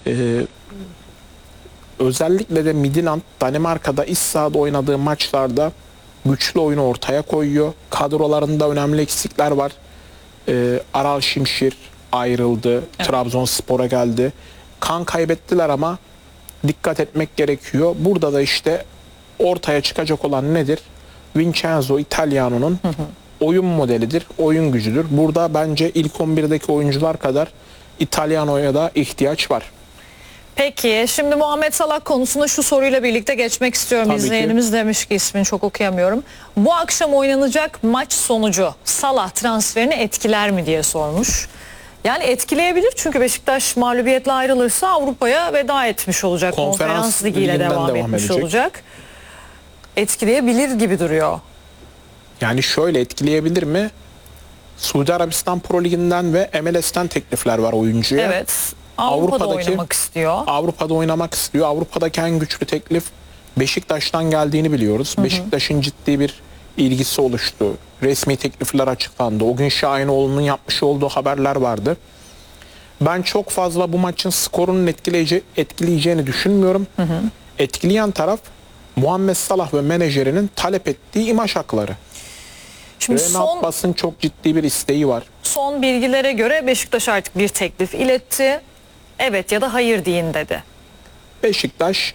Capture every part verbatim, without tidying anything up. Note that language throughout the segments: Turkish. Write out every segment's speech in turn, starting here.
Ee, özellikle de Midtjylland Danimarka'da iç sahada oynadığı maçlarda güçlü oyunu ortaya koyuyor. Kadrolarında önemli eksikler var. Ee, Aral Şimşir ayrıldı. Evet. Trabzonspor'a geldi. Kan kaybettiler ama dikkat etmek gerekiyor. Burada da işte ortaya çıkacak olan nedir? Vincenzo Italiano'nun oyun modelidir, oyun gücüdür. Burada bence ilk on birdeki oyuncular kadar Italiano'ya da ihtiyaç var. Peki şimdi Muhammed Salah konusunda şu soruyla birlikte geçmek istiyorum. Tabii İzleyenimiz ki. demiş ki ismini çok okuyamıyorum. Bu akşam oynanacak maç sonucu Salah transferini etkiler mi diye sormuş. Yani etkileyebilir çünkü Beşiktaş mağlubiyetle ayrılırsa Avrupa'ya veda etmiş olacak. Konferans Konferans ligiyle devam, devam etmiş edecek. olacak. Etkileyebilir gibi duruyor. Yani şöyle etkileyebilir mi? Suudi Arabistan Pro Ligi'nden ve M L S'ten teklifler var oyuncuya. Evet. Avrupa'da Avrupa'daki, oynamak istiyor. Avrupa'da oynamak istiyor. Avrupa'daki en güçlü teklif Beşiktaş'tan geldiğini biliyoruz. Beşiktaş'ın ciddi bir ilgisi oluştu. Resmi teklifler açıklandı. O gün Şahinoğlu'nun yapmış olduğu haberler vardı. Ben çok fazla bu maçın skorunun etkileyece etkileyeceğini düşünmüyorum. Hı hı. Etkileyen taraf Muhammed Salah ve menajerinin talep ettiği imaj hakları. Şimdi Rene son Abbas'ın çok ciddi bir isteği var. Son bilgilere göre Beşiktaş artık bir teklif iletti. Evet ya da hayır deyin dedi. Beşiktaş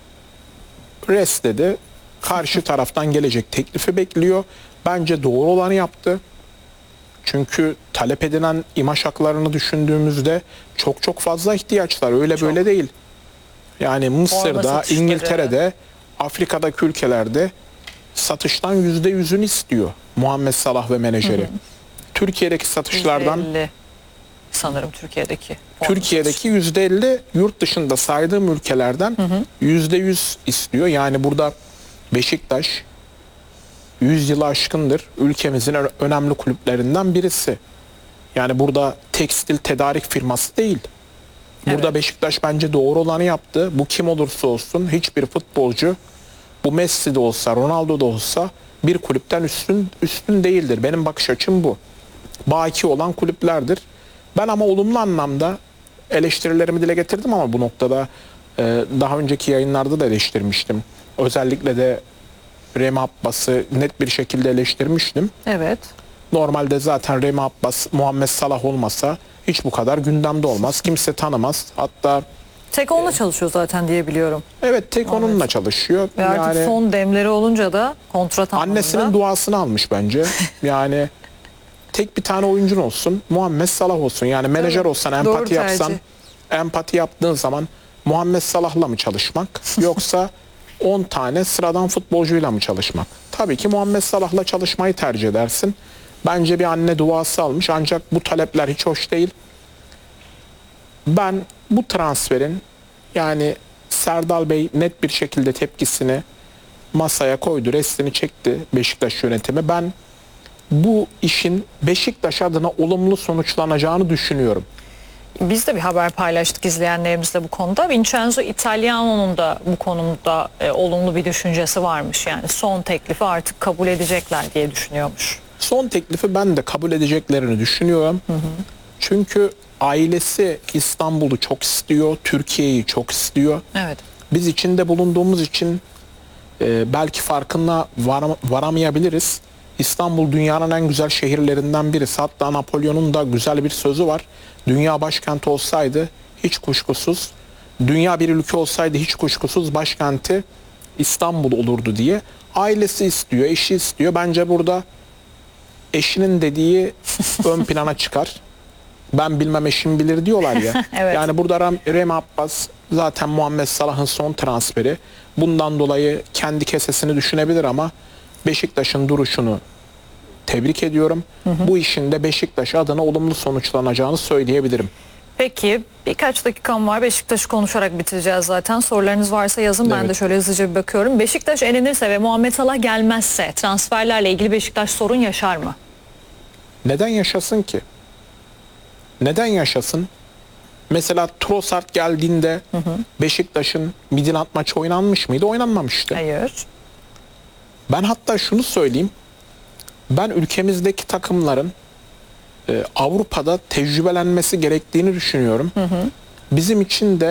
res dedi. Karşı taraftan gelecek teklifi bekliyor. Bence doğru olanı yaptı. Çünkü talep edilen imaj haklarını düşündüğümüzde çok çok fazla ihtiyaçlar. Öyle çok. Böyle değil. Yani Mısır'da, İngiltere'de, Afrika'daki ülkelerde satıştan yüzde yüzünü istiyor Muhammed Salah ve menajeri. Hı hı. Türkiye'deki satışlardan yüzde elli sanırım Türkiye'deki. Türkiye'deki yüzde elli, yurt dışında saydığım ülkelerden yüzde yüz istiyor. Yani burada Beşiktaş yüz yılı aşkındır ülkemizin önemli kulüplerinden birisi. Yani burada tekstil tedarik firması değil. Burada evet. Beşiktaş bence doğru olanı yaptı. Bu kim olursa olsun hiçbir futbolcu, bu Messi de olsa, Ronaldo da olsa bir kulüpten üstün üstün değildir. Benim bakış açım bu. Baki olan kulüplerdir. Ben ama olumlu anlamda eleştirilerimi dile getirdim ama bu noktada e, daha önceki yayınlarda da eleştirmiştim. Özellikle de Remi Abbas'ı net bir şekilde eleştirmiştim. Evet. Normalde zaten Remi Abbas, Muhammed Salah olmasa hiç bu kadar gündemde olmaz. Kimse tanımaz. Hatta tek onunla çalışıyor zaten diye biliyorum. Evet, tek Muhammed. onunla çalışıyor. Ve artık yani, son demleri olunca da kontrat anlamında. Annesinin duasını almış bence. Yani tek bir tane oyuncun olsun, Muhammed Salah olsun. Yani menajer evet, olsan, empati yapsan, empati yaptığın zaman Muhammed Salah'la mı çalışmak yoksa on tane sıradan futbolcuyla mı çalışmak? Tabii ki Muhammed Salah'la çalışmayı tercih edersin. Bence bir anne duası almış ancak bu talepler hiç hoş değil. Ben bu transferin, yani Serdal Bey net bir şekilde tepkisini masaya koydu, restini çekti Beşiktaş yönetimi. Ben bu işin Beşiktaş adına olumlu sonuçlanacağını düşünüyorum. Biz de bir haber paylaştık izleyenlerimizle bu konuda. Vincenzo Italiano'nun da bu konuda e, olumlu bir düşüncesi varmış. Yani son teklifi artık kabul edecekler diye düşünüyormuş. Son teklifi ben de kabul edeceklerini düşünüyorum. Hı hı. Çünkü ailesi İstanbul'u çok istiyor, Türkiye'yi çok istiyor. Evet. Biz içinde bulunduğumuz için e, belki farkına varam varamayabiliriz. İstanbul dünyanın en güzel şehirlerinden birisi. Hatta Napolyon'un da güzel bir sözü var. Dünya başkenti olsaydı hiç kuşkusuz, dünya bir ülke olsaydı hiç kuşkusuz başkenti İstanbul olurdu diye. Ailesi istiyor, eşi istiyor. Bence burada eşinin dediği ön plana çıkar. Ben bilmem eşim bilir diyorlar ya. Evet. Yani burada Remi Abbas zaten Muhammed Salah'ın son transferi. Bundan dolayı kendi kesesini düşünebilir ama Beşiktaş'ın duruşunu tebrik ediyorum. Hı hı. Bu işin de Beşiktaş adına olumlu sonuçlanacağını söyleyebilirim. Peki birkaç dakikam var. Beşiktaş'ı konuşarak bitireceğiz zaten. Sorularınız varsa yazın. Evet. Ben de şöyle hızlıca bir bakıyorum. Beşiktaş elenirse ve Muhammed Salah gelmezse transferlerle ilgili Beşiktaş sorun yaşar mı? Neden yaşasın ki? Neden yaşasın? Mesela Trossard geldiğinde Beşiktaş'ın Midtjylland maçı oynanmış mıydı? Oynanmamıştı. Hayır. Ben hatta şunu söyleyeyim. Ben ülkemizdeki takımların e, Avrupa'da tecrübelenmesi gerektiğini düşünüyorum. Hı hı. Bizim için de